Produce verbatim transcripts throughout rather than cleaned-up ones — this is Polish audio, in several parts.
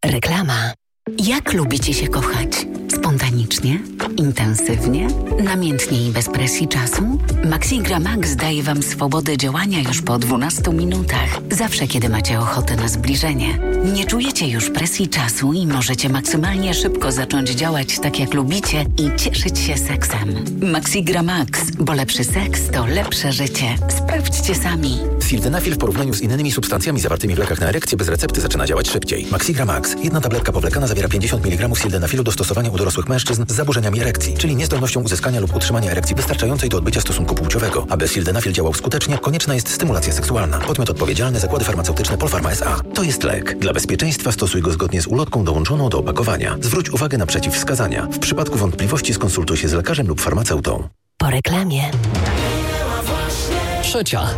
Reklama. Jak lubicie się kochać? Spontanicznie? Intensywnie? Namiętnie i bez presji czasu? Maxigra Max daje Wam swobodę działania już po dwunastu minutach. Zawsze, kiedy macie ochotę na zbliżenie. Nie czujecie już presji czasu i możecie maksymalnie szybko zacząć działać tak, jak lubicie i cieszyć się seksem. Maxigra Max, bo lepszy seks to lepsze życie. Sprawdźcie sami. Sildenafil w porównaniu z innymi substancjami zawartymi w lekach na erekcję bez recepty zaczyna działać szybciej. Maxigra Max. Jedna tabletka powlekana zawiera pięćdziesiąt miligramów sildenafilu do stosowania u dorosłych mężczyzn z zaburzeniami erekcji, czyli niezdolnością uzyskania lub utrzymania erekcji wystarczającej do odbycia stosunku płciowego. Aby sildenafil działał skutecznie, konieczna jest stymulacja seksualna. Podmiot odpowiedzialny: Zakłady Farmaceutyczne Polpharma S A. To jest lek. Dla bezpieczeństwa stosuj go zgodnie z ulotką dołączoną do opakowania. Zwróć uwagę na przeciwwskazania. W przypadku wątpliwości skonsultuj się z lekarzem lub farmaceutą. Po reklamie. Trzecia.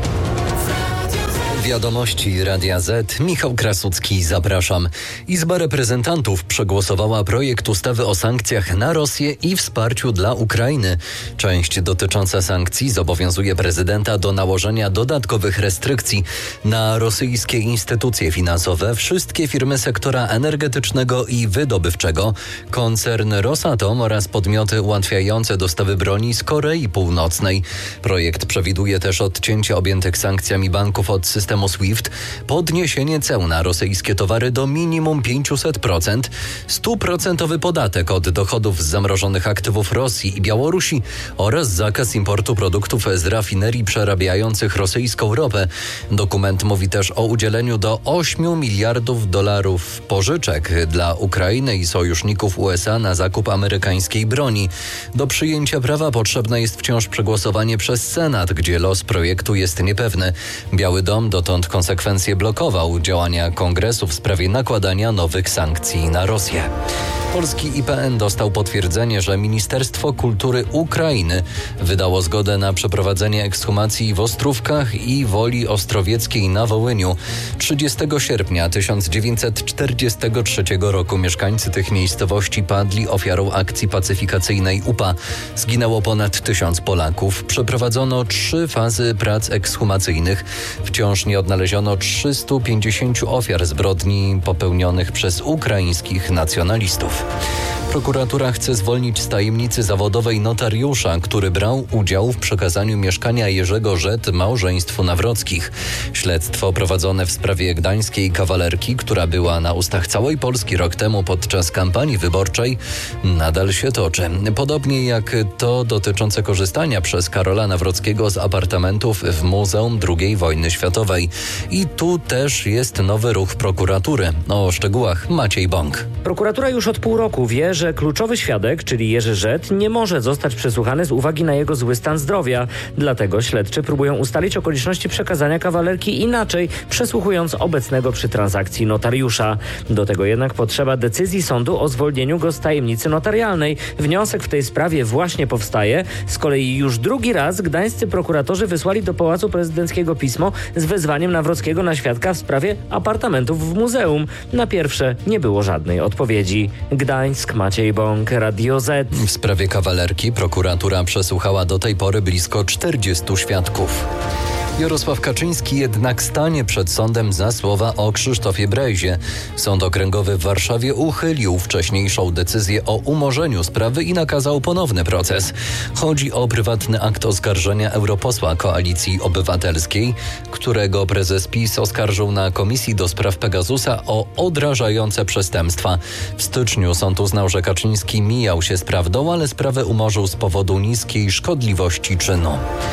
Wiadomości Radia Z. Michał Krasucki, zapraszam. Izba Reprezentantów przegłosowała projekt ustawy o sankcjach na Rosję i wsparciu dla Ukrainy. Część dotycząca sankcji zobowiązuje prezydenta do nałożenia dodatkowych restrykcji na rosyjskie instytucje finansowe, wszystkie firmy sektora energetycznego i wydobywczego, koncern Rosatom oraz podmioty ułatwiające dostawy broni z Korei Północnej. Projekt przewiduje też odcięcie objętych sankcjami banków od systemu SWIFT, podniesienie ceł na rosyjskie towary do minimum pięćset procent, stuprocentowy podatek od dochodów z zamrożonych aktywów Rosji i Białorusi oraz zakaz importu produktów z rafinerii przerabiających rosyjską ropę. Dokument mówi też o udzieleniu do ośmiu miliardów dolarów pożyczek dla Ukrainy i sojuszników U S A na zakup amerykańskiej broni. Do przyjęcia prawa potrzebne jest wciąż przegłosowanie przez Senat, gdzie los projektu jest niepewny. Biały Dom dotąd konsekwencje blokował działania Kongresu w sprawie nakładania nowych sankcji na Rosję. Polski I P N dostał potwierdzenie, że Ministerstwo Kultury Ukrainy wydało zgodę na przeprowadzenie ekshumacji w Ostrówkach i Woli Ostrowieckiej na Wołyniu. trzydziestego sierpnia tysiąc dziewięćset czterdziestego trzeciego roku mieszkańcy tych miejscowości padli ofiarą akcji pacyfikacyjnej U P A. Zginęło ponad tysiąc Polaków. Przeprowadzono trzy fazy prac ekshumacyjnych. Wciąż nie odnaleziono trzystu pięćdziesięciu ofiar zbrodni popełnionych przez ukraińskich nacjonalistów. Prokuratura chce zwolnić z tajemnicy zawodowej notariusza, który brał udział w przekazaniu mieszkania Jerzego Żet małżeństwu Nawrockich. Śledztwo prowadzone w sprawie gdańskiej kawalerki, która była na ustach całej Polski rok temu podczas kampanii wyborczej, nadal się toczy. Podobnie jak to dotyczące korzystania przez Karola Nawrockiego z apartamentów w Muzeum drugiej Wojny Światowej. I tu też jest nowy ruch prokuratury. O szczegółach Maciej Bąk. Prokuratura już od pół roku wie, że kluczowy świadek, czyli Jerzy Żet, nie może zostać przesłuchany z uwagi na jego zły stan zdrowia. Dlatego śledczy próbują ustalić okoliczności przekazania kawalerki inaczej, przesłuchując obecnego przy transakcji notariusza. Do tego jednak potrzeba decyzji sądu o zwolnieniu go z tajemnicy notarialnej. Wniosek w tej sprawie właśnie powstaje. Z kolei już drugi raz gdańscy prokuratorzy wysłali do Pałacu Prezydenckiego pismo z wezwaniem Nawrockiego na świadka w sprawie apartamentów w muzeum. Na pierwsze nie było żadnej odpowiedzi. Gdańsk, Maciej Bąk, Radio Z. W sprawie kawalerki prokuratura przesłuchała do tej pory blisko czterdziestu świadków. Jarosław Kaczyński jednak stanie przed sądem za słowa o Krzysztofie Brejzie. Sąd Okręgowy w Warszawie uchylił wcześniejszą decyzję o umorzeniu sprawy i nakazał ponowny proces. Chodzi o prywatny akt oskarżenia europosła Koalicji Obywatelskiej, którego prezes PiS oskarżył na Komisji do spraw Pegasusa o odrażające przestępstwa. W styczniu sąd uznał, że Kaczyński mijał się z prawdą, ale sprawę umorzył z powodu niskiej szkodliwości czynu.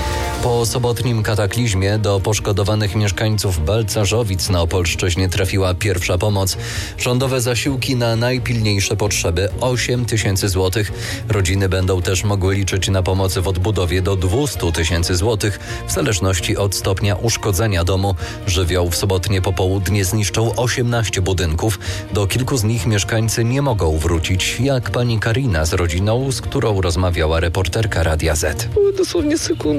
Po sobotnim kataklizmie do poszkodowanych mieszkańców Balcarzowic na Opolszczyźnie trafiła pierwsza pomoc. Rządowe zasiłki na najpilniejsze potrzeby osiem tysięcy złotych. Rodziny będą też mogły liczyć na pomoc w odbudowie do dwieście tysięcy złotych w zależności od stopnia uszkodzenia domu. Żywioł w sobotnie popołudnie zniszczył osiemnaście budynków. Do kilku z nich mieszkańcy nie mogą wrócić, jak pani Karina z rodziną, z którą rozmawiała reporterka Radia Z. Były dosłownie sekundą. Całe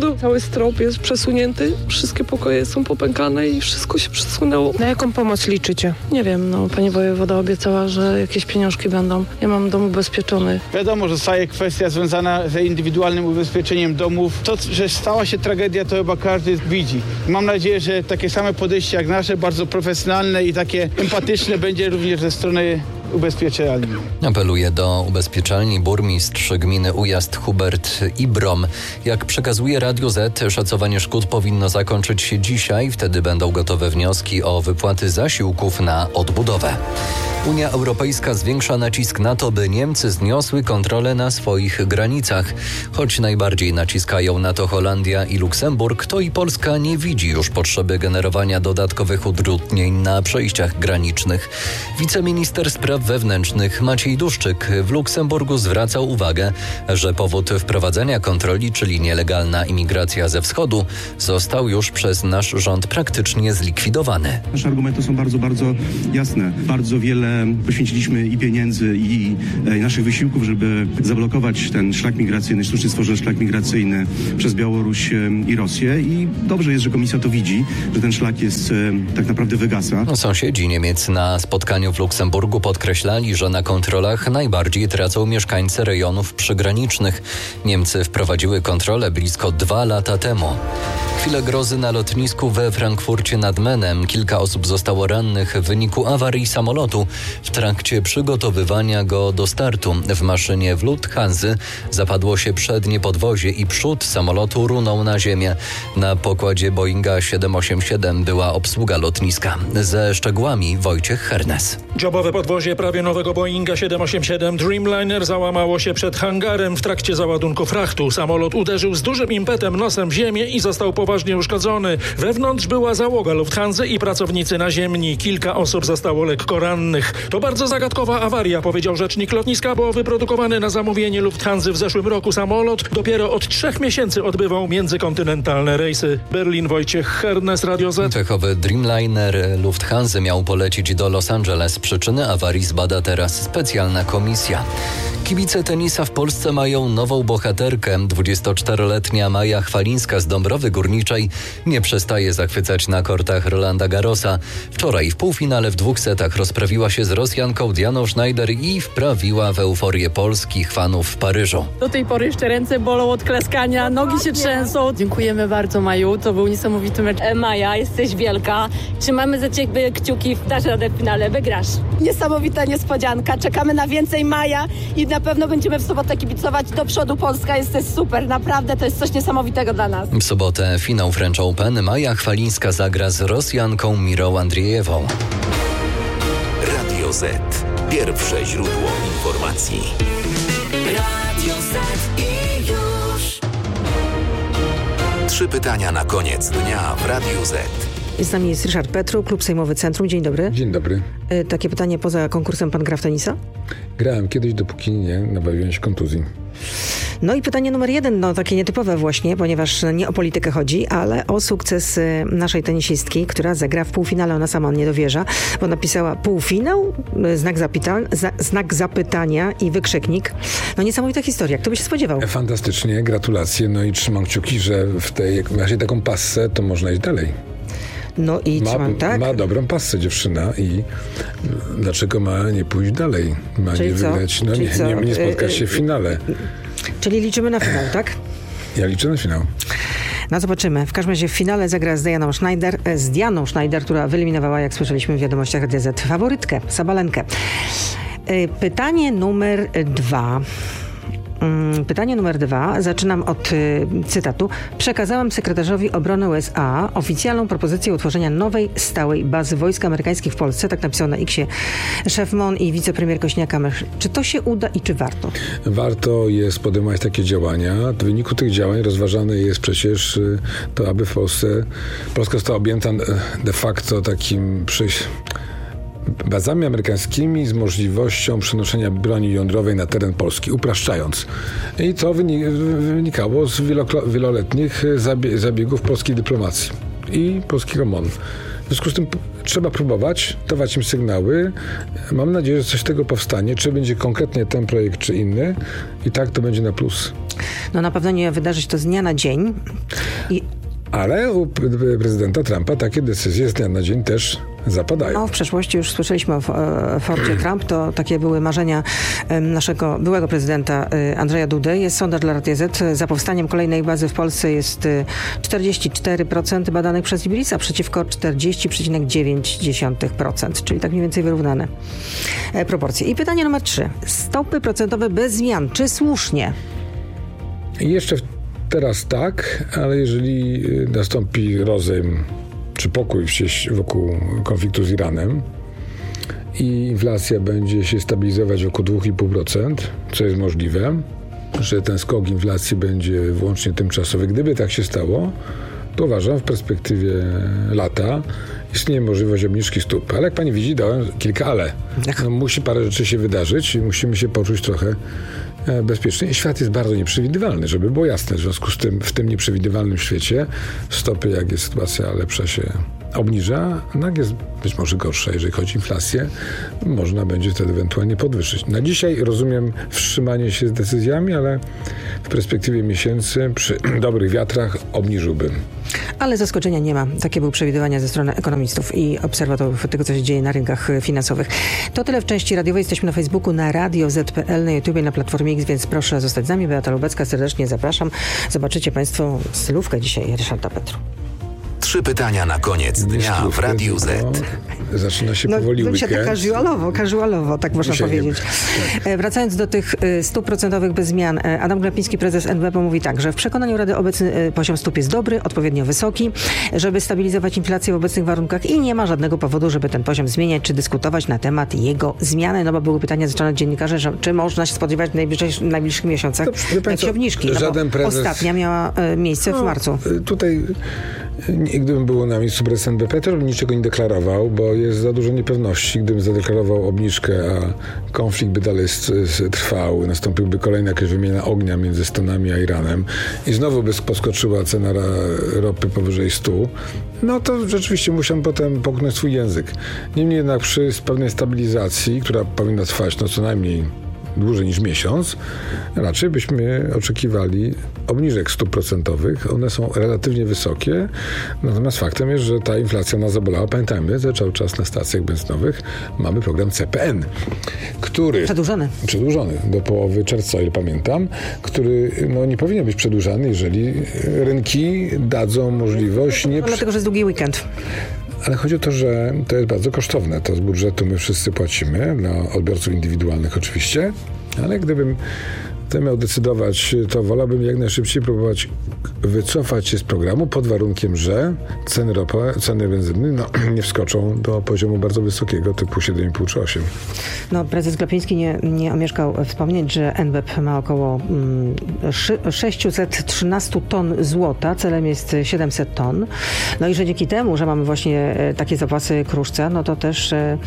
strop jest przesunięty, wszystkie pokoje są popękane i wszystko się przesunęło. Na jaką pomoc liczycie? Nie wiem, no pani wojewoda obiecała, że jakieś pieniążki będą. Ja mam dom ubezpieczony. Wiadomo, że zostaje kwestia związana z indywidualnym ubezpieczeniem domów. To, że stała się tragedia, to chyba każdy widzi. Mam nadzieję, że takie same podejście jak nasze, bardzo profesjonalne i takie empatyczne będzie również ze strony ubezpieczalni. Apeluje do ubezpieczalni burmistrz gminy Ujazd Hubert Ibrom. Jak przekazuje Radio Z, szacowanie szkód powinno zakończyć się dzisiaj. Wtedy będą gotowe wnioski o wypłaty zasiłków na odbudowę. Unia Europejska zwiększa nacisk na to, by Niemcy zniosły kontrolę na swoich granicach. Choć najbardziej naciskają na to Holandia i Luksemburg, to i Polska nie widzi już potrzeby generowania dodatkowych utrudnień na przejściach granicznych. Wiceminister spraw wewnętrznych Maciej Duszczyk w Luksemburgu zwracał uwagę, że powód wprowadzenia kontroli, czyli nielegalna imigracja ze wschodu, został już przez nasz rząd praktycznie zlikwidowany. Nasze argumenty są bardzo, bardzo jasne. Bardzo wiele poświęciliśmy i pieniędzy, i, i naszych wysiłków, żeby zablokować ten szlak migracyjny, sztucznie stworzony szlak migracyjny przez Białoruś i Rosję. I dobrze jest, że Komisja to widzi, że ten szlak jest tak naprawdę wygasa. Sąsiedzi Niemiec na spotkaniu w Luksemburgu podkreślali, że na kontrolach najbardziej tracą mieszkańcy rejonów przygranicznych. Niemcy wprowadziły kontrolę blisko dwa lata temu. Chwilę grozy na lotnisku we Frankfurcie nad Menem. Kilka osób zostało rannych w wyniku awarii samolotu w trakcie przygotowywania go do startu. W maszynie w Lufthansa zapadło się przednie podwozie i przód samolotu runął na ziemię. Na pokładzie Boeinga siedem osiem siedem była obsługa lotniska. Ze szczegółami Wojciech Hernes. Jobowe podwozie prawie nowego Boeinga siedem osiem siedem Dreamliner załamało się przed hangarem w trakcie załadunku frachtu. Samolot uderzył z dużym impetem nosem w ziemię i został poważnie uszkodzony. Wewnątrz była załoga Lufthansa i pracownicy naziemni. Kilka osób zostało lekko rannych. To bardzo zagadkowa awaria, powiedział rzecznik lotniska, bo wyprodukowany na zamówienie Lufthansa w zeszłym roku samolot dopiero od trzech miesięcy odbywał międzykontynentalne rejsy. Berlin, Wojciech Hernes, Radio Z. Pechowy Dreamliner Lufthansa miał polecieć do Los Angeles. Przyczyny awarii zbada teraz specjalna komisja. Kibice tenisa w Polsce mają nową bohaterkę. dwudziestoczteroletnia Maja Chwalińska z Dąbrowy Górniczej nie przestaje zachwycać na kortach Rolanda Garrosa. Wczoraj w półfinale w dwóch setach rozprawiła się z Rosjanką Dianą Schneider i wprawiła w euforię polskich fanów w Paryżu. Do tej pory jeszcze ręce bolą od klaskania, nogi się trzęsą. Dziękujemy bardzo, Maju, to był niesamowity mecz. E, Maja, jesteś wielka. Trzymamy za ciebie kciuki, dasz radę w finale, wygrasz. Niesamowita niespodzianka, czekamy na więcej, Maja, i na pewno będziemy w sobotę kibicować do przodu. Polska jest super, naprawdę to jest coś niesamowitego dla nas. W sobotę finał French Open. Maja Chwalińska zagra z Rosjanką Mirą Andriejewą. Radio Z. Pierwsze źródło informacji. Radio Z i już. Trzy pytania na koniec dnia w Radiu Z. Z nami jest Ryszard Petru, Klub Sejmowy Centrum. Dzień dobry. Dzień dobry. Y, takie pytanie poza konkursem. Pan gra w tenisa? Grałem kiedyś, dopóki nie nabawiłem się kontuzji. No i pytanie numer jeden, no takie nietypowe właśnie, ponieważ nie o politykę chodzi, ale o sukces naszej tenisistki, która zagra w półfinale. Ona sama nie dowierza, bo napisała półfinał, znak, zapyta- za, znak zapytania i wykrzyknik. No niesamowita historia. Kto by się spodziewał? Fantastycznie, gratulacje. No i trzymam kciuki, że w tej, jak ma się taką passę, to można iść dalej. No i ma, trzymam, tak? Ma dobrą passę dziewczyna i dlaczego ma nie pójść dalej? Ma Czyli nie co? wygrać, no Czyli nie, co? nie, nie spotkać się w finale. Czyli liczymy na finał, tak? Ja liczę na finał. No zobaczymy. W każdym razie w finale zagra z Dianą Schneider, z Dianą Schneider, która wyeliminowała, jak słyszeliśmy w wiadomościach Radia Z, faworytkę, Sabalenkę. Pytanie numer dwa. Pytanie numer dwa. Zaczynam od y, cytatu. Przekazałem sekretarzowi obrony U S A oficjalną propozycję utworzenia nowej, stałej bazy wojsk amerykańskich w Polsce. Tak napisał na X-ie szef M O N i wicepremier Kośniak-Kamysz. Czy to się uda i czy warto? Warto jest podejmować takie działania. W wyniku tych działań rozważane jest przecież y, to, aby w Polsce Polska została objęta de facto takim przyjść bazami amerykańskimi z możliwością przenoszenia broni jądrowej na teren Polski, upraszczając. I to wynikało z wielokro- wieloletnich zabie- zabiegów polskiej dyplomacji i polskiego M O N. W związku z tym trzeba próbować, dawać im sygnały. Mam nadzieję, że coś z tego powstanie. Czy będzie konkretnie ten projekt, czy inny. I tak to będzie na plus. No na pewno nie wydarzy się to z dnia na dzień. I... Ale u prezydenta Trumpa takie decyzje z dnia na dzień też zapadają. No, w przeszłości już słyszeliśmy o Forcie Trump. To takie były marzenia naszego byłego prezydenta Andrzeja Dudy. Jest sondaż dla Radia Z. Za powstaniem kolejnej bazy w Polsce jest czterdzieści cztery procent badanych przez Librisa przeciwko czterdzieści przecinek dziewięć procent, czyli tak mniej więcej wyrównane proporcje. I pytanie numer trzy. Stopy procentowe bez zmian. Czy słusznie? I jeszcze teraz tak, ale jeżeli nastąpi rozejm czy pokój wokół konfliktu z Iranem i inflacja będzie się stabilizować wokół dwa i pół procent, co jest możliwe, że ten skok inflacji będzie wyłącznie tymczasowy. Gdyby tak się stało, to uważam, w perspektywie lata istnieje możliwość obniżki stóp. Ale jak pani widzi, dałem kilka ale. No, musi parę rzeczy się wydarzyć i musimy się poczuć trochę bezpiecznie. Świat jest bardzo nieprzewidywalny, żeby było jasne. W związku z tym, w tym nieprzewidywalnym świecie stopy, jak jest sytuacja lepsza, się obniża, a jak jest być może gorsza, jeżeli chodzi o inflację, można będzie wtedy ewentualnie podwyższyć. Na dzisiaj rozumiem wstrzymanie się z decyzjami, ale w perspektywie miesięcy przy dobrych wiatrach obniżyłbym. Ale zaskoczenia nie ma. Takie były przewidywania ze strony ekonomistów i obserwatorów tego, co się dzieje na rynkach finansowych. To tyle w części radiowej. Jesteśmy na Facebooku, na Radio Z kropka P L, na YouTubie, na Platformie X, więc proszę zostać z nami. Beata Lubecka, serdecznie zapraszam. Zobaczycie Państwo stylówkę dzisiaj Ryszarda Petru. Trzy pytania na koniec dnia w Radiu Z. No, zaczyna się no, powoli weekend. Tak casualowo, casualowo, tak można Dzisiaj powiedzieć. Tak. Wracając do tych stóp procentowych bez zmian, Adam Glapiński, prezes N B P, mówi tak, że w przekonaniu Rady obecny poziom stóp jest dobry, odpowiednio wysoki, żeby stabilizować inflację w obecnych warunkach i nie ma żadnego powodu, żeby ten poziom zmieniać, czy dyskutować na temat jego zmiany. No bo były pytania ze strony dziennikarzy, że czy można się spodziewać w najbliższych, najbliższych miesiącach jakieś obniżki. No żaden prezes... Ostatnia miała miejsce w no, marcu. Tutaj gdybym był na miejscu prezesa N B P, to bym niczego nie deklarował, bo jest za dużo niepewności. Gdybym zadeklarował obniżkę, a konflikt by dalej trwał, nastąpiłby kolejna jakaś wymiana ognia między Stanami a Iranem i znowu by poskoczyła cena ropy powyżej stu, no to rzeczywiście musiałem potem połknąć swój język. Niemniej jednak przy pewnej stabilizacji, która powinna trwać no co najmniej dłużej niż miesiąc, raczej byśmy oczekiwali obniżek stóp procentowych. One są relatywnie wysokie, natomiast faktem jest, że ta inflacja nas zabolała. Pamiętajmy, że cały czas na stacjach benzynowych mamy program C P N, który... Przedłużony. Przedłużony do połowy czerwca, o ile pamiętam, który no, nie powinien być przedłużany, jeżeli rynki dadzą możliwość... Nie... No, dlatego, że jest długi weekend. Ale chodzi o to, że to jest bardzo kosztowne. To z budżetu my wszyscy płacimy, dla odbiorców indywidualnych oczywiście, ale gdybym to miał decydować, to wolałbym jak najszybciej próbować wycofać się z programu pod warunkiem, że ceny ropy, ceny benzyny no, nie wskoczą do poziomu bardzo wysokiego, typu siedem i pół czy osiem. No, prezes Glapiński nie, nie omieszkał wspomnieć, że N B P ma około mm, sześćset trzynaście ton złota, celem jest siedemset ton. No i że dzięki temu, że mamy właśnie takie zapasy kruszca, no to też y,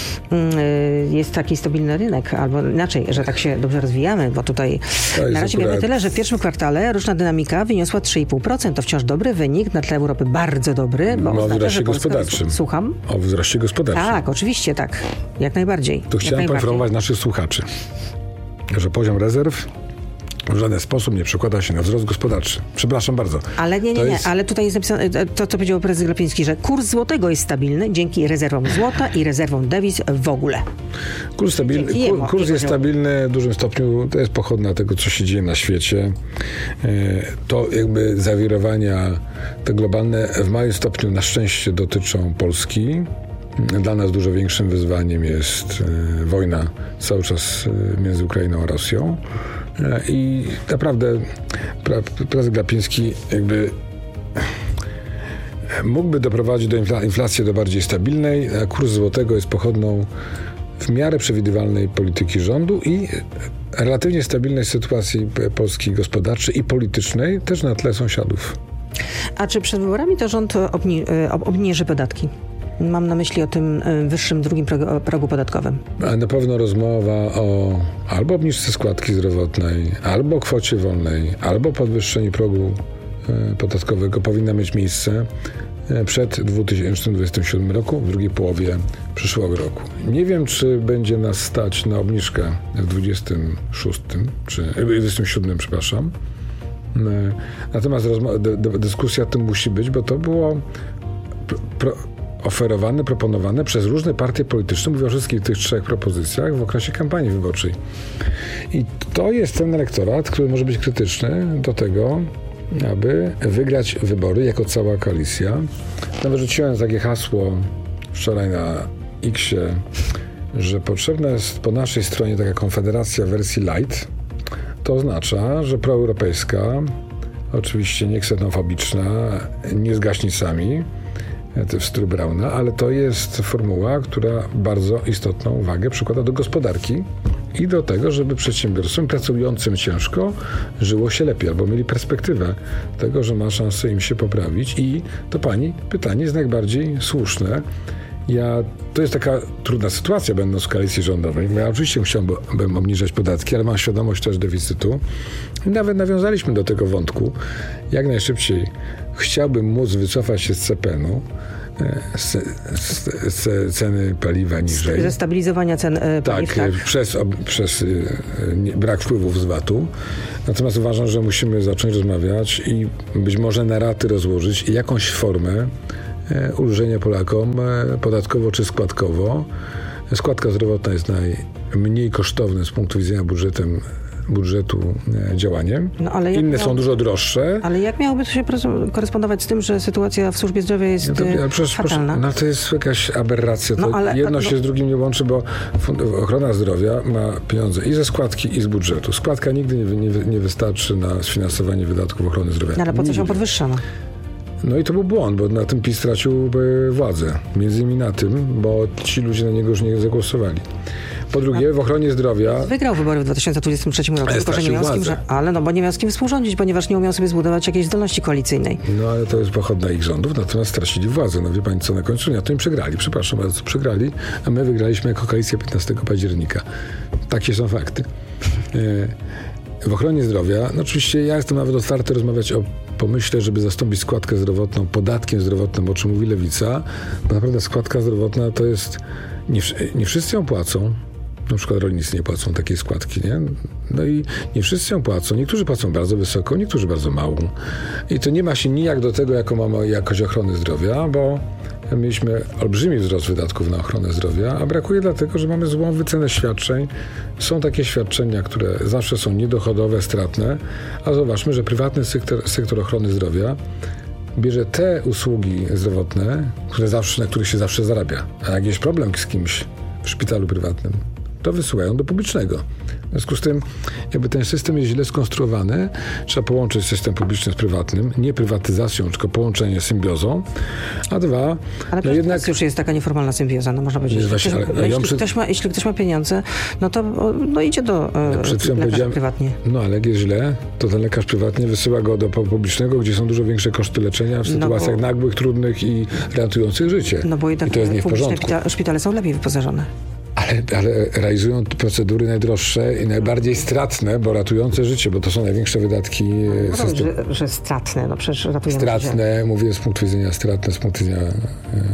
y, jest taki stabilny rynek, albo inaczej, że tak się dobrze rozwijamy, bo tutaj na razie wiemy tyle, że w pierwszym kwartale roczna dynamika wyniosła trzy i pół procent. To wciąż dobry wynik, na tle Europy bardzo dobry. Bo o wzroście gospodarczym. Słucham? O wzroście gospodarczym. Tak, oczywiście, tak. Jak najbardziej. Tu chciałem poinformować naszych słuchaczy, że poziom rezerw w żaden sposób nie przekłada się na wzrost gospodarczy. Przepraszam bardzo. Ale nie, nie, nie. Jest... Ale tutaj jest napisane to, co powiedział prezes Glapiński, że kurs złotego jest stabilny dzięki rezerwom złota i rezerwom dewiz w ogóle. Kurs, stabil... Kur, kurs jest stabilny w dużym stopniu. To jest pochodna tego, co się dzieje na świecie. To jakby zawirowania te globalne w małym stopniu na szczęście dotyczą Polski. Dla nas dużo większym wyzwaniem jest wojna cały czas między Ukrainą a Rosją. I naprawdę prezes Glapiński jakby mógłby doprowadzić do infla- inflacji do bardziej stabilnej, a kurs złotego jest pochodną w miarę przewidywalnej polityki rządu i relatywnie stabilnej sytuacji Polski gospodarczej i politycznej, też na tle sąsiadów. A czy przed wyborami to rząd obni- obniży podatki? Mam na myśli o tym wyższym drugim progu, progu podatkowym. A na pewno rozmowa o albo obniżce składki zdrowotnej, albo kwocie wolnej, albo podwyższeniu progu podatkowego powinna mieć miejsce przed dwa tysiące dwudziestym siódmym roku, w drugiej połowie przyszłego roku. Nie wiem, czy będzie nas stać na obniżkę w dwudziestym szóstym, czy dwudziestym siódmym, przepraszam. Natomiast rozmo- d- d- dyskusja o tym musi być, bo to było pro- oferowane, proponowane przez różne partie polityczne, mówię o wszystkich tych trzech propozycjach w okresie kampanii wyborczej. I to jest ten elektorat, który może być krytyczny do tego, aby wygrać wybory jako cała koalicja. Nawet rzuciłem takie hasło wczoraj na X-ie, że potrzebna jest po naszej stronie taka konfederacja w wersji light. To oznacza, że proeuropejska, oczywiście nie ksenofobiczna, nie z gaśnicami, w stylu Brauna, ale to jest formuła, która bardzo istotną uwagę przykłada do gospodarki i do tego, żeby przedsiębiorcom pracującym ciężko żyło się lepiej, albo mieli perspektywę tego, że ma szansę im się poprawić. I to pani pytanie jest najbardziej słuszne. Ja, to jest taka trudna sytuacja, będąc w koalicji rządowej. Ja oczywiście chciałbym obniżać podatki, ale mam świadomość też deficytu. I nawet nawiązaliśmy do tego wątku. Jak najszybciej chciałbym móc wycofać się z C P N u, z, z, z ceny paliwa niżej. Ze stabilizowania cen e, paliw, tak, tak? Przez, przez e, nie, brak wpływów z V A T-u. Natomiast uważam, że musimy zacząć rozmawiać i być może na raty rozłożyć jakąś formę ulżenia Polakom podatkowo czy składkowo. Składka zdrowotna jest najmniej kosztownym z punktu widzenia budżetem, budżetu działaniem. No, ale Inne miał... są dużo droższe. Ale jak miałoby to się korespondować z tym, że sytuacja w służbie zdrowia jest no to, ale proszę, fatalna? Proszę, no to jest jakaś aberracja. No, to ale, jedno no... się z drugim nie łączy, bo ochrona zdrowia ma pieniądze i ze składki, i z budżetu. Składka nigdy nie, nie, nie wystarczy na sfinansowanie wydatków ochrony zdrowia. No, ale po co nigdy. się podwyższono? No i to był błąd, bo na tym PiS stracił władzę. Między innymi na tym, bo ci ludzie na niego już nie zagłosowali. Po drugie, w ochronie zdrowia... Wygrał wybory w dwa tysiące dwudziestym trzecim roku, tylko że nie miał z kim, że, ale no bo nie miał z kim współrządzić, ponieważ nie umiał sobie zbudować jakiejś zdolności koalicyjnej. No ale to jest pochodna ich rządów, natomiast stracili władzę. No wie pani co, na końcu nie, to im przegrali, przepraszam bardzo, przegrali, a my wygraliśmy jako koalicja piętnastego października. Takie są fakty. W ochronie zdrowia, no oczywiście ja jestem nawet otwarty rozmawiać o pomyśle, żeby zastąpić składkę zdrowotną podatkiem zdrowotnym, o czym mówi Lewica, bo naprawdę składka zdrowotna to jest... Nie, nie wszyscy ją płacą. Na przykład rolnicy nie płacą takiej składki, nie? No i nie wszyscy ją płacą. Niektórzy płacą bardzo wysoko, niektórzy bardzo mało. I to nie ma się nijak do tego, jaką mamy jakość ochrony zdrowia, bo mieliśmy olbrzymi wzrost wydatków na ochronę zdrowia, a brakuje dlatego, że mamy złą wycenę świadczeń. Są takie świadczenia, które zawsze są niedochodowe, stratne, a zobaczmy, że prywatny sektor, sektor ochrony zdrowia bierze te usługi zdrowotne, które zawsze, na których się zawsze zarabia. A jak jest problem z kimś w szpitalu prywatnym, to wysyłają do publicznego. W związku z tym, jakby ten system jest źle skonstruowany, trzeba połączyć system publiczny z prywatnym, nie prywatyzacją, tylko połączenie symbiozą, a dwa... Ale no jednak już jest taka nieformalna symbioza, no można powiedzieć. Właśnie, jeśli, ale, jeśli, przed... ktoś ma, jeśli ktoś ma pieniądze, no to no idzie do ja przed chwilą lekarza prywatnie. No ale jak jest źle, to ten lekarz prywatnie wysyła go do publicznego, gdzie są dużo większe koszty leczenia w sytuacjach no bo... nagłych, trudnych i ratujących życie. No bo jednak I to jest nie w porządku. Szpitale są lepiej wyposażone. Ale, ale realizują procedury najdroższe i najbardziej stratne, bo ratujące życie, bo to są największe wydatki no, systemu. Że, że stratne, no przecież ratujemy Stratne, życie. Mówię z punktu widzenia stratne, z punktu widzenia e,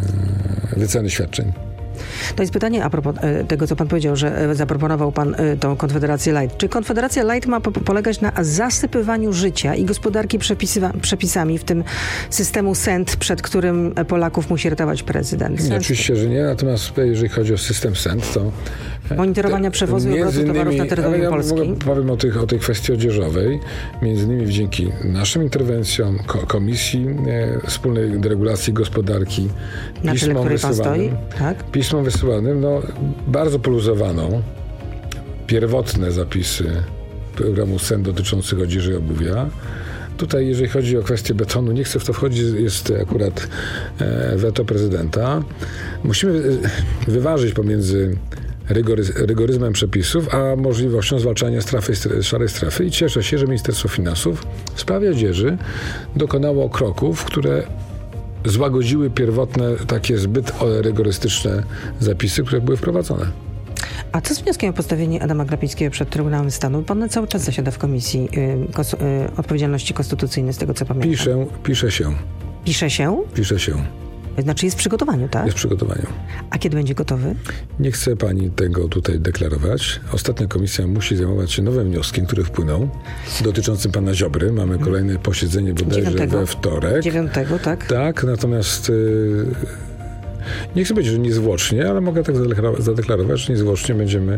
wyceny świadczeń. To jest pytanie a propos tego, co pan powiedział, że zaproponował pan tą Konfederację Light. Czy Konfederacja Light ma po- polegać na zasypywaniu życia i gospodarki przepisywa- przepisami, w tym systemu S E N T, przed którym Polaków musi ratować prezydent? Nie, oczywiście, że nie. Natomiast jeżeli chodzi o system S E N T, to... Monitorowania przewozu i obrotu towarów na terytorium ja Polski. Powiem o, tych, o tej kwestii odzieżowej. Między innymi dzięki naszym interwencjom, ko- Komisji e, Wspólnej Deregulacji Gospodarki, na czele której pan stoi? Tak? Pismom wysyłanym, no, bardzo poluzowano pierwotne zapisy programu S E N dotyczących odzieży i obuwia. Tutaj, jeżeli chodzi o kwestię betonu, nie chcę w to wchodzić, jest akurat e, weto prezydenta. Musimy wyważyć pomiędzy rygoryz, rygoryzmem przepisów, a możliwością zwalczania strefy, szarej strefy. I cieszę się, że Ministerstwo Finansów w sprawie odzieży dokonało kroków, które złagodziły pierwotne, takie zbyt rygorystyczne zapisy, które były wprowadzone. A co z wnioskiem o postawienie Adama Glapińskiego przed Trybunałem Stanu? Pan cały czas zasiada w Komisji y, kos, y, Odpowiedzialności Konstytucyjnej, z tego co pamiętam. Piszę, pisze się. Pisze się? Pisze się. Znaczy jest w przygotowaniu, tak? Jest w przygotowaniu. A kiedy będzie gotowy? Nie chce pani tego tutaj deklarować. Ostatnia komisja musi zajmować się nowym wnioskiem, który wpłynął, dotyczącym pana Ziobry. Mamy kolejne posiedzenie bodajże Dziewiątego. we wtorek. Dziewiątego, tak? Tak, natomiast yy, nie chcę powiedzieć, że niezwłocznie, ale mogę tak zadeklarować, zadeklarować że niezwłocznie będziemy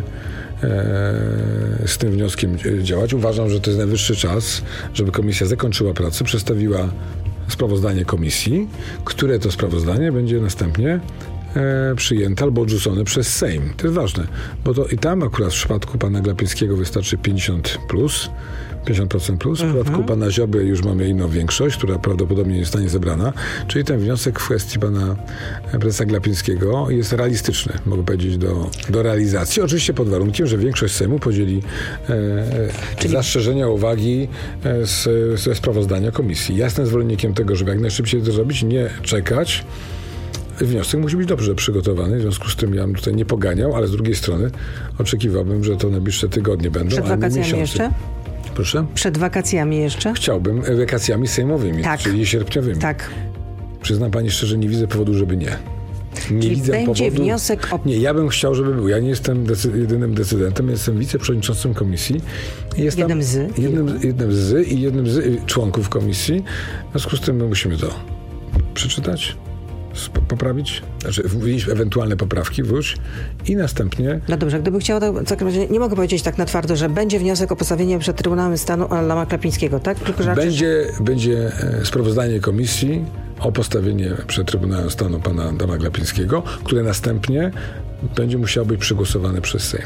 e, z tym wnioskiem działać. Uważam, że to jest najwyższy czas, żeby komisja zakończyła pracę, przedstawiła sprawozdanie komisji, które to sprawozdanie będzie następnie e, przyjęte albo odrzucone przez Sejm. To jest ważne, bo to i tam akurat w przypadku pana Glapińskiego wystarczy pięćdziesiąt plus, pięćdziesiąt procent plus. W Mhm. przypadku pana Ziobry już mamy inną większość, która prawdopodobnie nie zostanie zebrana. Czyli ten wniosek w kwestii pana prezesa Glapińskiego jest realistyczny, mogę powiedzieć, do, do realizacji. Oczywiście pod warunkiem, że większość Sejmu podzieli e, Czyli... zastrzeżenia, uwagi e, z, ze sprawozdania komisji. Ja jestem zwolennikiem tego, żeby jak najszybciej to zrobić, nie czekać. Wniosek musi być dobrze przygotowany, w związku z tym ja bym tutaj nie poganiał, ale z drugiej strony oczekiwałbym, że to najbliższe tygodnie będą, Przed a nie wakacjami miesiące. jeszcze? Proszę? Przed wakacjami jeszcze? Chciałbym wakacjami sejmowymi, Tak. czyli sierpniowymi. Tak. Przyznam pani szczerze, nie widzę powodu, żeby nie. Nie Czyli widzę będzie powodu... wniosek o... Nie, ja bym chciał, żeby był. Ja nie jestem decy... jedynym decydentem, jestem wiceprzewodniczącym komisji. Jest Jednym tam... z? Jednym, jednym z i jednym z członków komisji. W związku z tym my musimy to przeczytać, sp- poprawić, znaczy wnieść ewentualne poprawki, wróć i następnie... No dobrze, gdyby chciała, to w takim razie nie mogę powiedzieć tak na twardo, że będzie wniosek o postawienie przed Trybunałem Stanu Adama Glapińskiego, tak? Tylko, że Będzie, będzie e, sprawozdanie komisji o postawienie przed Trybunałem Stanu pana Adama Glapińskiego, które następnie będzie musiało być przegłosowane przez Sejm.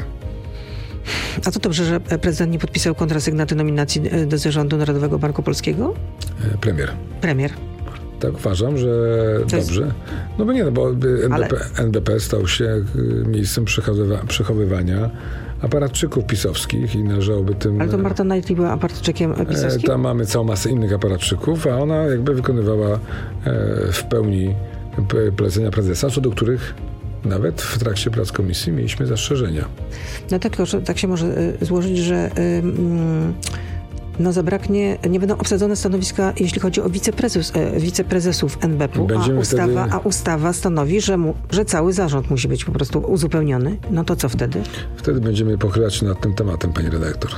A to dobrze, że prezydent nie podpisał kontrasygnaty nominacji do Zarządu Narodowego Banku Polskiego? E, premier. Premier. Tak, uważam, że To jest- dobrze. No bo nie, no bo N B P, Ale- N B P stał się y, miejscem przechowywa- przechowywania aparatczyków pisowskich i należałoby tym... Ale to Marta Knightley była aparatczykiem e, pisowskim? Tam mamy całą masę innych aparatczyków, a ona jakby wykonywała e, w pełni p- polecenia prezesa, co do których nawet w trakcie prac komisji mieliśmy zastrzeżenia. No tak, tylko że tak się może y, złożyć, że y, mm, no zabraknie, nie będą obsadzone stanowiska, jeśli chodzi o wiceprezes, y, wiceprezesów N B P-u, a Będziemy ustawa, wtedy- a ustawa stanowi, że, mu, że cały zarząd musi być po prostu uzupełniony. No to co wtedy? Wtedy będziemy pochylać się nad tym tematem, pani redaktor.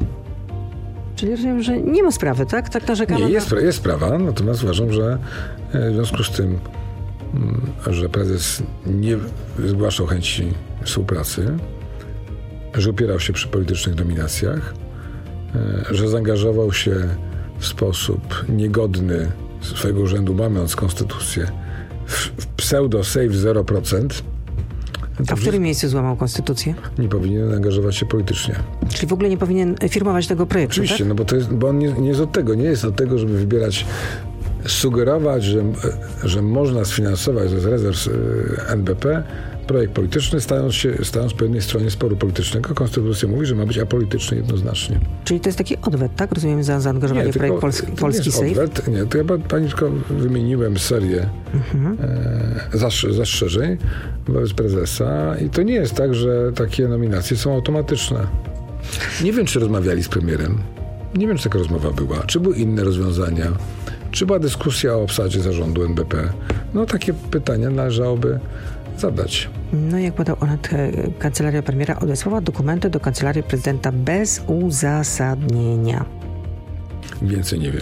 Czyli rozumiem, że nie ma sprawy, tak? Tak narzekamy Nie, na... jest, jest sprawa, natomiast uważam, że e, w związku z tym, mm, że prezes nie zgłaszał chęci współpracy, że upierał się przy politycznych nominacjach, e, że zaangażował się w sposób niegodny swojego urzędu, mając konstytucję, w, w pseudo-save zero procent, A w którym miejscu złamał konstytucję? nie powinien angażować się politycznie. Czyli w ogóle nie powinien firmować tego projektu, Oczywiście, tak? no bo to jest, bo on nie, nie jest od tego, nie jest od tego, żeby wybierać, sugerować, że, że można sfinansować z rezerw e, N B P projekt polityczny, stając się, stając po jednej stronie sporu politycznego. Konstytucja mówi, że ma być apolityczny jednoznacznie. Czyli to jest taki odwet, tak? Rozumiem, za zaangażowanie w projekt Polski, to Polski nie jest Safe? odwet, nie, to ja pa- pani tylko wymieniłem serię Mhm. e, zastrze- zastrzeżeń wobec prezesa i to nie jest tak, że takie nominacje są automatyczne. Nie wiem, czy rozmawiali z premierem. Nie wiem, czy taka rozmowa była. Czy były inne rozwiązania? Czy była dyskusja o obsadzie zarządu N B P? No takie pytania należałoby zadać. No jak podał Onet, e, kancelaria premiera odesłała dokumenty do kancelarii prezydenta bez uzasadnienia. Więcej nie wiem.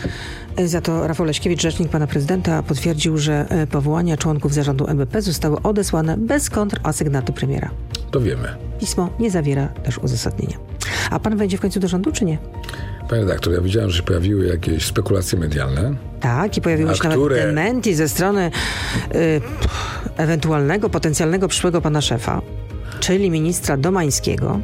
E, Za to Rafał Leśkiewicz, rzecznik pana prezydenta, potwierdził, że e, powołania członków zarządu N B P zostały odesłane bez kontrasygnaty premiera. To wiemy. Pismo nie zawiera też uzasadnienia. A pan wejdzie w końcu do rządu, czy nie? Panie redaktor, ja widziałem, że się pojawiły jakieś spekulacje medialne. Tak, i pojawiło A się które- nawet dementi ze strony y, ewentualnego, potencjalnego przyszłego pana szefa, czyli ministra Domańskiego.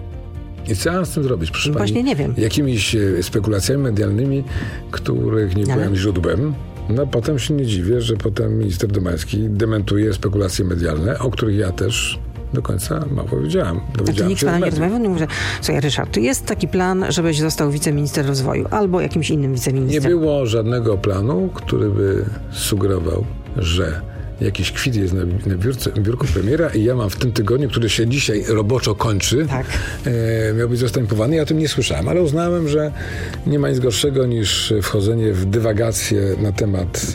I co ja mam z tym zrobić, proszę Właśnie pani? nie wiem. Jakimiś e, spekulacjami medialnymi, których nie Ale- byłem źródłem. No potem się nie dziwię, że potem minister Domański dementuje spekulacje medialne, o których ja też do końca mało wiedziałem. Znaczy Dowiedziałem nikt się z pana nie mediów. rozmawiał, nie mówi, że słuchaj Ryszard, jest taki plan, żebyś został wiceminister rozwoju albo jakimś innym Nie wiceministrem. było żadnego planu, który by sugerował, że jakiś kwit jest na, na biurce, biurku premiera i ja mam w tym tygodniu, który się dzisiaj roboczo kończy, tak. e, miał być zastępowany. Ja o tym nie słyszałem, ale uznałem, że nie ma nic gorszego niż wchodzenie w dywagację na temat,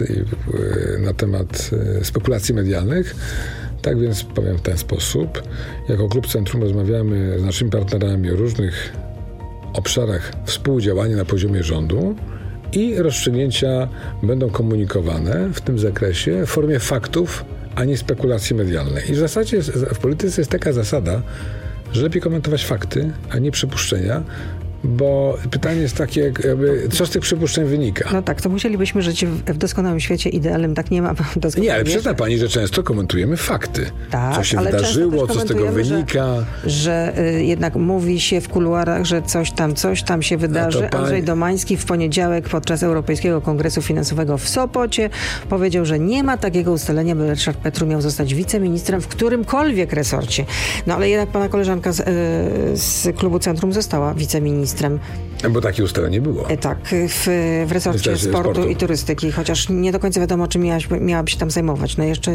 na temat spekulacji medialnych. Tak więc powiem w ten sposób. Jako Klub Centrum rozmawiamy z naszymi partnerami o różnych obszarach współdziałania na poziomie rządu i rozstrzygnięcia będą komunikowane w tym zakresie w formie faktów, a nie spekulacji medialnej. I w zasadzie w polityce jest taka zasada, że lepiej komentować fakty, a nie przypuszczenia, bo pytanie jest takie, jakby, co z tych przypuszczeń wynika? No tak, to musielibyśmy żyć w, w doskonałym świecie idealnym, tak nie ma. Nie, ale przyzna pani, że często komentujemy fakty. Tak, co się ale wydarzyło, co z tego wynika. Że, że y, jednak mówi się w kuluarach, że coś tam, coś tam się wydarzy. Pani... Andrzej Domański w poniedziałek podczas Europejskiego Kongresu Finansowego w Sopocie powiedział, że nie ma takiego ustalenia, by Ryszard Petru miał zostać wiceministrem w którymkolwiek resorcie. No ale jednak pana koleżanka z, y, z klubu Centrum została wiceministrem. Bo takie ustalenie było. Tak, w, w resorcie sportu, sportu i turystyki, chociaż nie do końca wiadomo, czym miałaś, miałaby się tam zajmować. No jeszcze,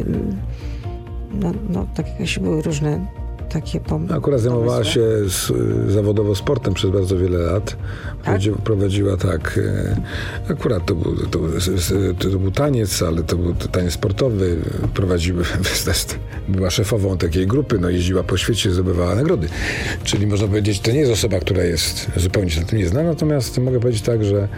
no, no tak jakieś były różne takie pomysły. Akurat zajmowała się z, zawodowo sportem przez bardzo wiele lat. Prowadzi, tak? Prowadziła tak, akurat to był, to, to, to był taniec, ale to był taniec sportowy. Prowadziła, była szefową takiej grupy, no jeździła po świecie, zdobywała nagrody. Czyli można powiedzieć, to nie jest osoba, która jest zupełnie się na tym nie zna, natomiast mogę powiedzieć tak, że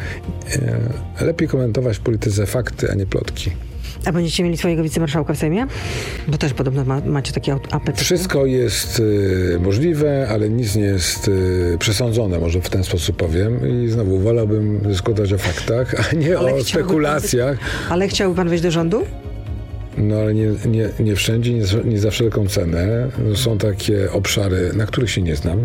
e, lepiej komentować w polityce fakty, a nie plotki. A będziecie mieli twojego wicemarszałka w Sejmie? Bo też podobno ma, macie takie apetyty. Wszystko jest y, możliwe, ale nic nie jest y, przesądzone, może w ten sposób powiem. I znowu wolałbym dyskutować o faktach, a nie ale o spekulacjach. Być, ale chciałby pan wejść do rządu? No ale nie, nie, nie wszędzie, nie, nie za wszelką cenę. Są takie obszary, na których się nie znam.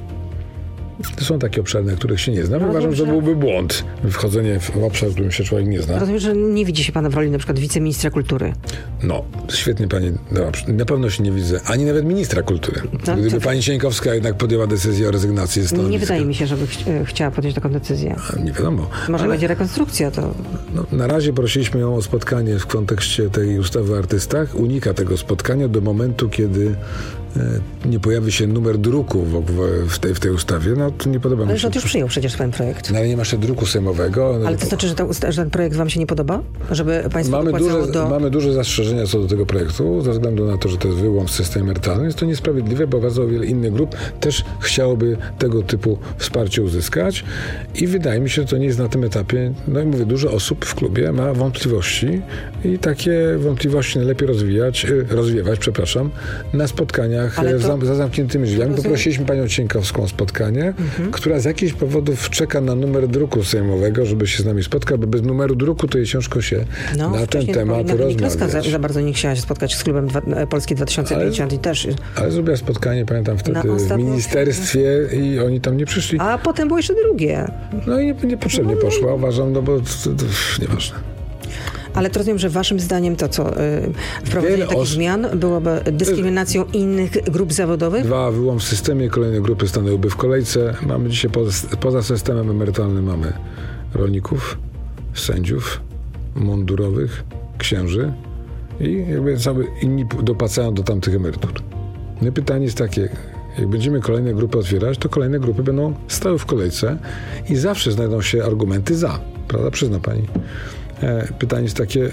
To są takie obszary, na których się nie znam. No, uważam, że byłby błąd wchodzenie w obszar, w którym się człowiek nie zna. Rozumiem, że nie widzi się pan w roli na przykład wiceministra kultury. No, świetnie pani. No, na pewno się nie widzę. Ani nawet ministra kultury. No, Gdyby to... pani Sieńkowska jednak podjęła decyzję o rezygnacji ze stanowiska. Nie wydaje mi się, żeby ch chciała podjąć taką decyzję. A, nie wiadomo. Może ale... będzie rekonstrukcja, to... No, na razie prosiliśmy ją o spotkanie w kontekście tej ustawy o artystach. Unika tego spotkania do momentu, kiedy nie pojawi się numer druku w, w, tej, w tej ustawie, no to nie podoba mi się. Ale rząd już przyjął przecież ten projekt. No ale nie ma jeszcze druku sejmowego. Ale to znaczy, że, ta, że ten projekt wam się nie podoba? Żeby państwo mamy duże, do... mamy duże zastrzeżenia co do tego projektu, ze względu na to, że to jest wyłom w systemie emerytalnym. Jest to niesprawiedliwe, bo bardzo wiele innych grup też chciałoby tego typu wsparcie uzyskać i wydaje mi się, że to nie jest na tym etapie. No i mówię, dużo osób w klubie ma wątpliwości i takie wątpliwości najlepiej rozwijać, rozwiewać, przepraszam, na spotkaniach to... za, za zamkniętymi drzwiami. Poprosiliśmy panią Cieńkowską o spotkanie, mhm. która z jakichś powodów czeka na numer druku sejmowego, żeby się z nami spotkać, bo bez numeru druku to jej ciężko się no, na ten temat rozmawiać. Za, za bardzo nie chciała się spotkać z klubem dwa, Polski dwa tysiące pięćdziesiąt ale, i też... Ale zrobiła spotkanie, pamiętam wtedy w ministerstwie i oni tam nie przyszli. A potem było jeszcze drugie. No i nie, niepotrzebnie no. poszła, uważam, no bo to, to, to, nieważne. Ale to rozumiem, że waszym zdaniem to co? Yy, wprowadzenie Wiele takich os... zmian byłoby dyskryminacją innych grup zawodowych? Dwa, wyłom w systemie, kolejne grupy stanęłyby w kolejce. Mamy dzisiaj poza, poza systemem emerytalnym mamy rolników, sędziów, mundurowych, księży i jakby cały inni dopłacają do tamtych emerytur. No i pytanie jest takie, jak będziemy kolejne grupy otwierać, to kolejne grupy będą stały w kolejce i zawsze znajdą się argumenty za. Prawda? Przyzna pani. Pytanie jest takie,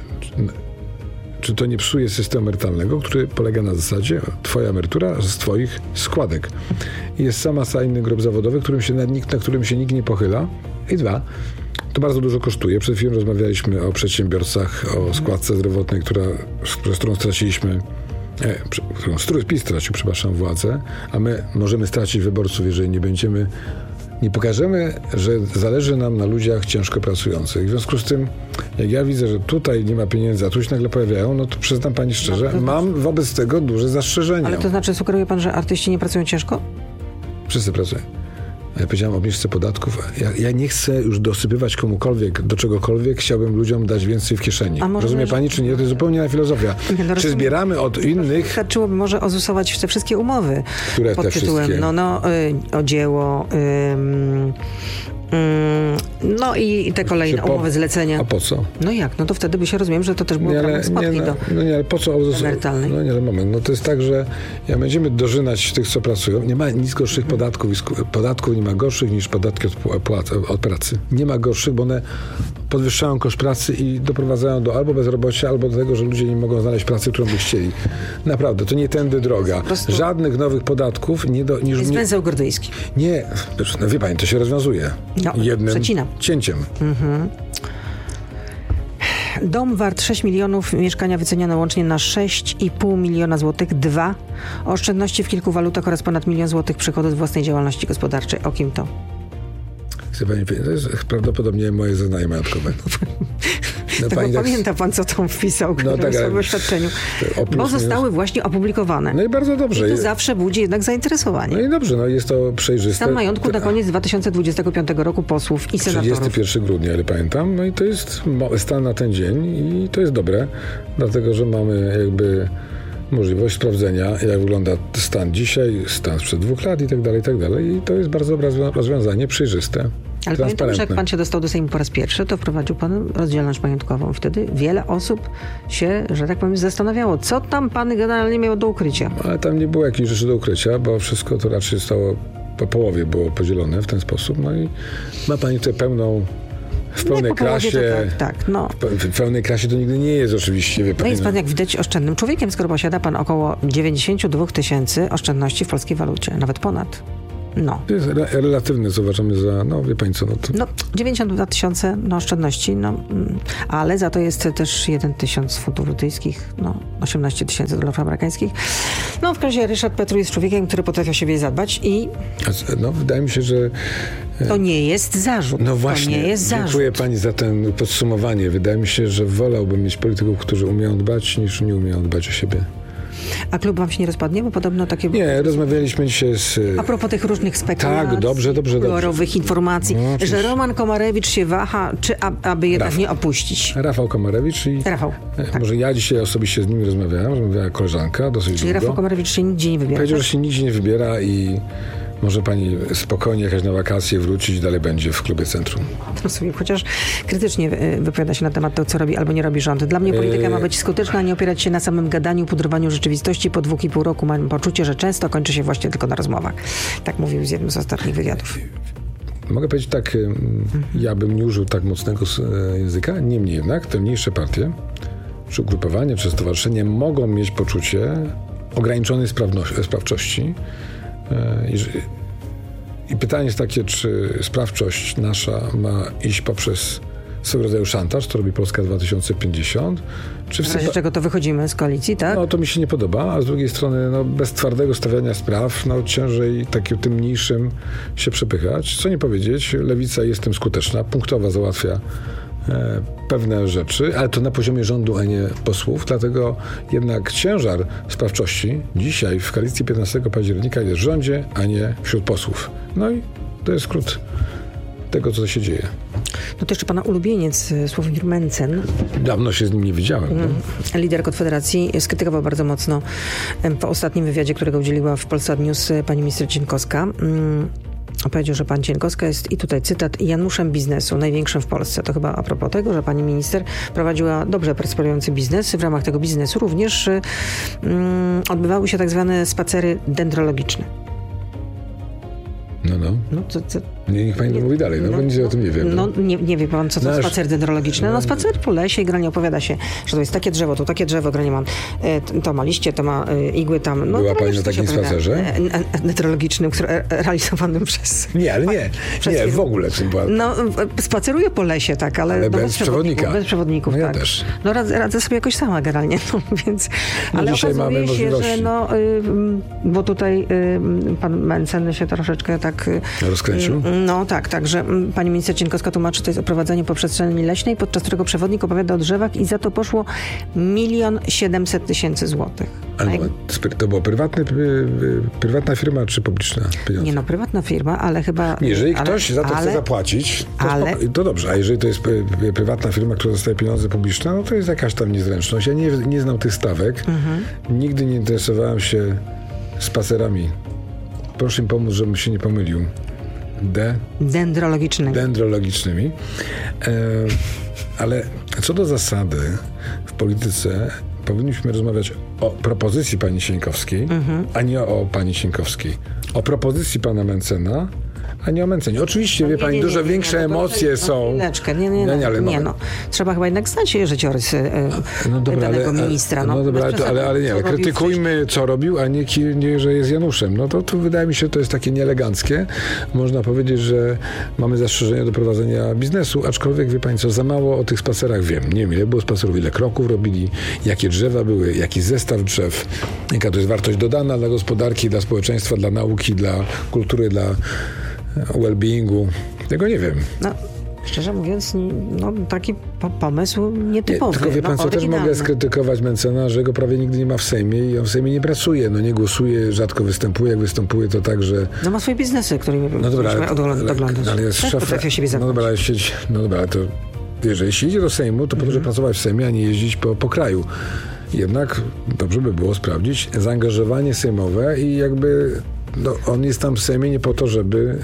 czy to nie psuje systemu emerytalnego, który polega na zasadzie twoja emerytura z twoich składek. I jest sama masa innych grup zawodowych, którym się, nad nikt, na którym się nikt nie pochyla. I dwa, to bardzo dużo kosztuje. Przed chwilą rozmawialiśmy o przedsiębiorcach, o składce zdrowotnej, która, przez którą straciliśmy, e, którą PiS stracił, przepraszam, władzę, a my możemy stracić wyborców, jeżeli nie będziemy nie pokażemy, że zależy nam na ludziach ciężko pracujących. W związku z tym, jak ja widzę, że tutaj nie ma pieniędzy, a tu się nagle pojawiają, no to przyznam pani szczerze, no, mam wobec tego duże zastrzeżenia. Ale to znaczy, sugeruje pan, że artyści nie pracują ciężko? Wszyscy pracują. Ja powiedziałem o obniżce podatków. Ja, ja nie chcę już dosypywać komukolwiek, do czegokolwiek. Chciałbym ludziom dać więcej w kieszeni. Rozumie pani, czy nie? To jest zupełnie inna filozofia. No, czy zbieramy od innych... Wystarczyłoby może ozusować te wszystkie umowy. Które pod te tytułem, wszystkie? No, no, y, o dzieło, No i te kolejne po, umowy zlecenia. A po co? No jak? No to wtedy by się rozumiem, że to też było nie, ale, prawem spadki nie, no, do no nie, ale po co? emerytalnej. No nie, ale moment. No to jest tak, że jak będziemy dożynać tych, co pracują, nie ma nic gorszych hmm. podatków. Podatków nie ma gorszych niż podatki od, płac, od pracy. Nie ma gorszych, bo one podwyższają koszt pracy i doprowadzają do albo bezrobocia, albo do tego, że ludzie nie mogą znaleźć pracy, którą by chcieli. Naprawdę, to nie tędy droga. Żadnych nowych podatków nie do... Nie, jest nie, węzeł gordyjski. Nie, no wie pani, to się rozwiązuje. No, jednym przecinam. cięciem. Mhm. Dom wart sześć milionów, mieszkania wycenione łącznie na sześć i pół miliona złotych. Dwa. Oszczędności w kilku walutach oraz ponad milion złotych przychodów z własnej działalności gospodarczej. O kim to? Chce pani powiedzieć, to jest prawdopodobnie moje zeznanie majątkowe. No pani tak... Pamięta pan, co tam wpisał no, tak, w swoim oświadczeniu? Bo zostały właśnie opublikowane. No i bardzo dobrze. I to zawsze budzi jednak zainteresowanie. No i dobrze, no jest to przejrzyste. Stan majątku na koniec dwa tysiące dwudziestego piątego roku posłów i senatorów. trzydziestego pierwszego grudnia, ale pamiętam. No i to jest stan na ten dzień i to jest dobre, dlatego, że mamy jakby możliwość sprawdzenia, jak wygląda stan dzisiaj, stan sprzed dwóch lat i tak dalej, i tak dalej. I to jest bardzo dobre rozwiązanie, przejrzyste. Ale pamiętam, że jak pan się dostał do Sejmu po raz pierwszy, to wprowadził pan rozdzielność majątkową. Wtedy wiele osób się, że tak powiem, zastanawiało, co tam pan generalnie miał do ukrycia. Ale tam nie było jakichś rzeczy do ukrycia, bo wszystko to raczej zostało po połowie było podzielone w ten sposób. No i ma pani tutaj pełną w pełnej klasie. Tak, tak, no. W pełnej klasie to nigdy nie jest oczywiście. Wie pani, no jest pan, jak widać, oszczędnym człowiekiem, skoro posiada pan około dziewięćdziesiąt dwa tysięcy oszczędności w polskiej walucie. Nawet ponad. No. To jest re- relatywne, co uważamy za, no wie pani co, no to... No, dziewięćdziesiąt dwa tysiące no, oszczędności, no, mm, ale za to jest też jeden tysiąc funtów brytyjskich, no, osiemnaście tysięcy dolarów amerykańskich. No, w razie Ryszard Petru jest człowiekiem, który potrafi o siebie zadbać i... No, wydaje mi się, że... To nie jest zarzut. No właśnie, to nie jest dziękuję zarzut. pani za ten podsumowanie. Wydaje mi się, że wolałbym mieć polityków, którzy umieją dbać, niż nie umieją dbać o siebie. A klub wam się nie rozpadnie? Bo podobno takie... Nie, rozmawialiśmy dzisiaj z... A propos tych różnych spekulacji, tak, dobrze, dobrze, kolorowych dobrze. informacji, No, że Roman Komarewicz się waha, czy aby jednak Rafał. nie opuścić. Rafał Komarewicz i... Rafał. Tak. Może ja dzisiaj osobiście z nim rozmawiałem, rozmawiała koleżanka dosyć Czyli długo. Rafał Komarewicz się nigdzie nie wybiera. Powiedział, tak? że się nigdzie nie wybiera i może pani spokojnie jechać na wakacje, wrócić i dalej będzie w klubie Centrum. Rozumiem, chociaż krytycznie wypowiada się na temat tego, co robi albo nie robi rząd. Dla mnie polityka ma być skuteczna, nie opierać się na samym gadaniu, pudrowaniu rzeczywistości. Po dwóch i pół roku mam poczucie, że często kończy się właśnie tylko na rozmowach. Tak mówił z jednym z ostatnich wywiadów. Mogę powiedzieć tak, mhm. ja bym nie użył tak mocnego języka, niemniej jednak te mniejsze partie, czy ugrupowania, czy stowarzyszenia mogą mieć poczucie ograniczonej sprawczości. I, I pytanie jest takie, czy sprawczość nasza ma iść poprzez swego rodzaju szantaż, to robi Polska dwa tysiące pięćdziesiąt. Czy w, w razie czego to wychodzimy z koalicji, tak? No to mi się nie podoba, a z drugiej strony no, bez twardego stawiania spraw, no ciężej takim tym mniejszym się przepychać. Co nie powiedzieć, Lewica jest tym skuteczna, punktowa załatwia e, pewne rzeczy, ale to na poziomie rządu, a nie posłów, dlatego jednak ciężar sprawczości dzisiaj w koalicji piętnastego października jest w rządzie, a nie wśród posłów. No i to jest skrót tego, co się dzieje. No to jeszcze pana ulubieniec Sławomir Mencen. Dawno się z nim nie widziałem. No. Lider Konfederacji skrytykował bardzo mocno po ostatnim wywiadzie, którego udzieliła w Polsat News pani minister Cienkowska. Powiedział, że pan Cienkowska jest, i tutaj cytat, Januszem biznesu, największym w Polsce. To chyba a propos tego, że pani minister prowadziła dobrze prosperujący biznes. W ramach tego biznesu również um, odbywały się tak zwane spacery dendrologiczne. No, no. no to, to, nie, niech pani nie, mówi dalej, no, no bo nic o tym nie wiem. No, no nie, nie wie pan, co to Nasz... spacer dendrologiczny. No spacer po lesie i granie opowiada się, że to jest takie drzewo, to takie drzewo, granie ma, e, to ma liście, to ma e, igły tam. No, była pani na takim spacerze? E, e, dendrologicznym, który, e, realizowanym przez... Nie, ale nie, nie, w ogóle. Była... No, spaceruję po lesie, tak, ale, ale no, bez, bez przewodnika. Bez przewodników, no, ja tak. też. No radzę, radzę sobie jakoś sama generalnie, no, więc... No, ale dzisiaj okazuje mamy się, możliwości. że no, y, bo tutaj y, pan Mencen się troszeczkę tak... Y, rozkręcił? No tak, tak, że pani minister Cienkowska tłumaczy, to jest oprowadzenie po przestrzeni leśnej, podczas którego przewodnik opowiada o drzewach i za to poszło milion siedemset tysięcy złotych. Ale jak... to była prywatny, prywatna firma czy publiczna pieniądze? Nie no, prywatna firma, ale chyba... Jeżeli ale, ktoś za to ale, chce zapłacić, to, ale, spoko- to dobrze, a jeżeli to jest prywatna firma, która dostaje pieniądze publiczne, no to jest jakaś tam niezręczność. Ja nie, nie znam tych stawek, mhm. nigdy nie interesowałem się spacerami. Proszę mi pomóc, żebym się nie pomylił. de... dendrologicznymi. dendrologicznymi. E, ale co do zasady w polityce powinniśmy rozmawiać o propozycji pani Sieńkowskiej, mhm. a nie o pani Sieńkowskiej. O propozycji pana Mencena, a nie o Mencenie. Oczywiście, no, wie pani, nie, nie, dużo nie, większe nie, no, emocje no, są. Chwileczkę, nie, nie, nie, nie, ale nie no. Trzeba chyba jednak znać życiorys y, no dobra, danego ale, ministra. No, no dobra, ale, to, ale, ale nie, ale krytykujmy, co robił, a nie, nie, że jest Januszem. No to, to wydaje mi się, to jest takie nieeleganckie. Można powiedzieć, że mamy zastrzeżenia do prowadzenia biznesu, aczkolwiek, wie pani co, za mało o tych spacerach wiem. Nie wiem, ile było spacerów, ile kroków robili, jakie drzewa były, jaki zestaw drzew, jaka to jest wartość dodana dla gospodarki, dla społeczeństwa, dla nauki, dla kultury, dla well-beingu. Tego nie wiem. No, szczerze mówiąc, no, taki po- pomysł nietypowy. Nie, tylko wie pan no, co, też mogę skrytykować Mencena, że go prawie nigdy nie ma w Sejmie i on w Sejmie nie pracuje. No nie głosuje, rzadko występuje. Jak występuje, to tak, że... No ma swoje biznesy, którymi no dobra, ale, oglądać. Ale jest szef... No dobra, ale siedzi, no dobra, ale to jeżeli się idzie do Sejmu, to po to, żeby pracować w Sejmie, a nie jeździć po, po kraju. Jednak dobrze by było sprawdzić zaangażowanie sejmowe i jakby no, on jest tam w Sejmie nie po to, żeby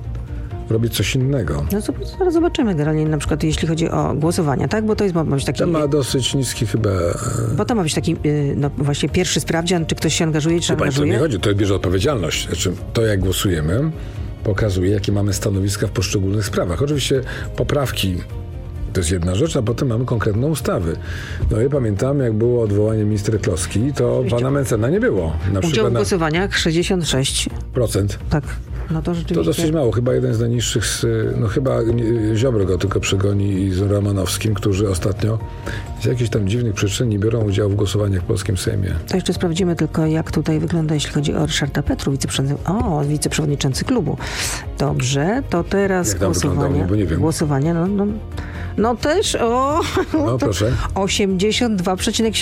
robić coś innego. No to zaraz zobaczymy generalnie, na przykład jeśli chodzi o głosowania, tak? Bo to jest ma być taki... To ma dosyć niski chyba... Bo to ma być taki, no właśnie pierwszy sprawdzian, czy ktoś się angażuje, czy angażuje. To nie chodzi, to bierze odpowiedzialność. Znaczy, to jak głosujemy, pokazuje, jakie mamy stanowiska w poszczególnych sprawach. Oczywiście poprawki to jest jedna rzecz, a potem mamy konkretną ustawy. No i pamiętam, jak było odwołanie ministra Kloski, to pana Mencena nie było. Na Udział w głosowaniach sześćdziesiąt sześć procent. Tak. No to rzeczywiście... To dosyć mało. Chyba jeden z najniższych, z, no chyba Ziobro go tylko przegoni i z Romanowskim, którzy ostatnio z jakichś tam dziwnych przyczyn nie biorą udziału w głosowaniach w polskim Sejmie. To jeszcze sprawdzimy tylko, jak tutaj wygląda, jeśli chodzi o Ryszarda Petru, wiceprzewodniczący, o, wiceprzewodniczący klubu. Dobrze, to teraz jak tam głosowanie. Bo nie wiem. Głosowanie, no, no, no też o... No proszę. osiemdziesiąt dwa przecinek